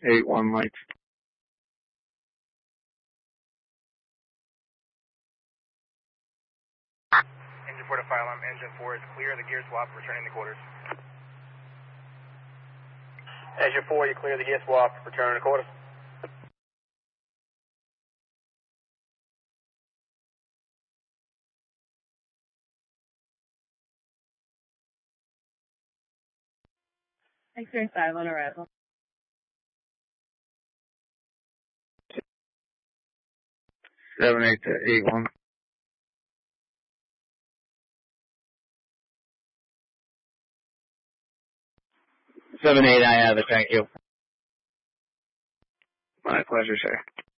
8-1 lights. Engine 4 to fire alarm. Engine 4 is clear. The gear swap. Returning to quarters. Engine 4, you clear the gear swap. Returning to quarters. X-ray 5 on arrival. 7-8 to 8-1. 7-8, I have it, thank you. My pleasure, sir.